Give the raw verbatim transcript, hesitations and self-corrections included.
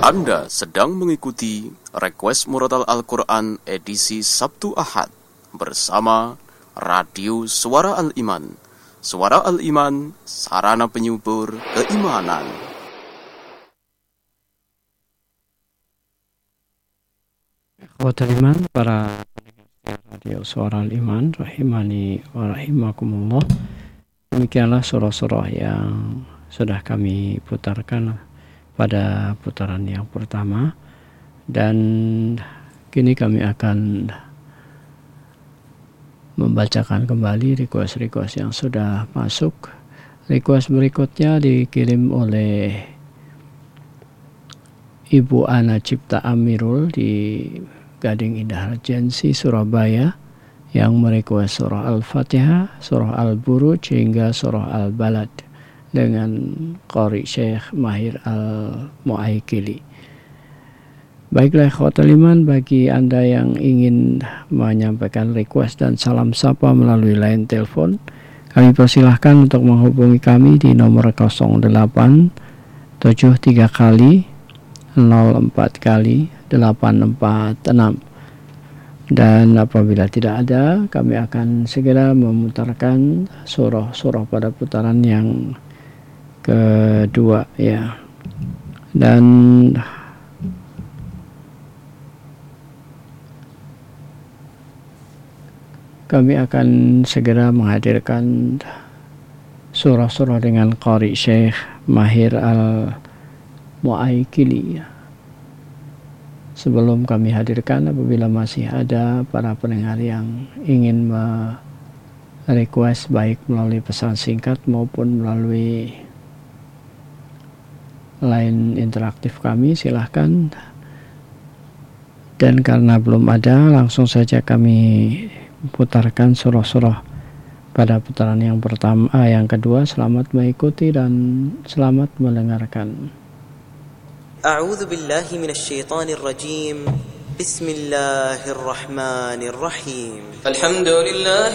Anda sedang mengikuti Request Murotal Al-Quran edisi Sabtu Ahad bersama Radio Suara Al-Iman. Suara Al-Iman, sarana penyubur keimanan. Ikhwatul iman, para Radio Suara Al-Iman, rahimani wa rahimakumullah. Demikianlah surah-surah yang sudah kami putarkan pada putaran yang pertama, dan kini kami akan membacakan kembali request-request yang sudah masuk. Request berikutnya dikirim oleh Ibu Ana Cipta Amirul di Gading Indah Regency, Surabaya, yang merequest surah Al-Fatihah, surah Al-Buruj hingga surah Al-Balad dengan Qari Syekh Mahir Al-Mu'aikili. Baiklah ikhwatul iman, bagi Anda yang ingin menyampaikan request dan salam sapa melalui line telepon, kami persilahkan untuk menghubungi kami di nomor nol delapan tujuh tiga kali nol empat kali delapan empat enam. Dan apabila tidak ada, kami akan segera memutarkan surah-surah pada putaran yang kedua, ya. Dan kami akan segera menghadirkan surah-surah dengan Qari Syekh Mahir Al-Mu'aikili. Sebelum kami hadirkan, apabila masih ada para pendengar yang ingin merequest baik melalui pesan singkat maupun melalui line interaktif kami, silahkan. Dan karena belum ada, langsung saja kami putarkan surah-surah pada putaran yang pertama, yang kedua. Selamat mengikuti dan selamat mendengarkan. A'udzu billahi minasy syaithanir rajim. Bismillahirrahmanirrahim. Alhamdulillah